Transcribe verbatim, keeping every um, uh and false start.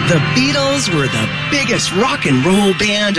The Beatles were the biggest rock and roll band